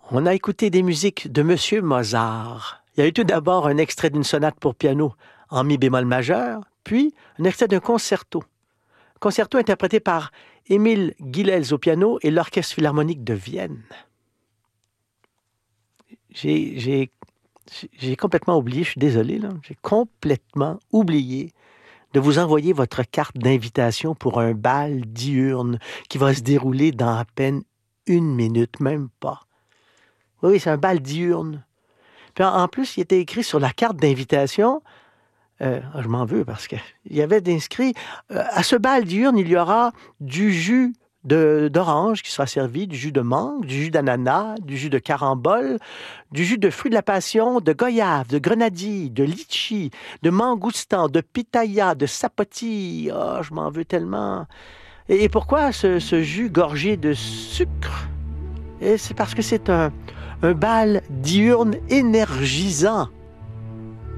On a écouté des musiques de Monsieur Mozart. Il y a eu tout d'abord un extrait d'une sonate pour piano en mi bémol majeur, puis un extrait d'un concerto. Concerto interprété par Émile Guilels au piano et l'Orchestre philharmonique de Vienne. J'ai complètement oublié, je suis désolé, là. J'ai complètement oublié de vous envoyer votre carte d'invitation pour un bal diurne qui va se dérouler dans à peine 1 minute, même pas. Oui, c'est un bal diurne. Puis en plus, il était écrit sur la carte d'invitation, je m'en veux parce qu'il y avait inscrit à ce bal diurne, il y aura du jus d'orange qui sera servi, du jus de mangue, du jus d'ananas, du jus de carambole, du jus de fruits de la passion, de goyave, de grenadille, de litchi, de mangoustan, de pitaya, de sapoti. Oh, je m'en veux tellement. Et pourquoi ce jus gorgé de sucre? Et c'est parce que c'est un bal diurne énergisant.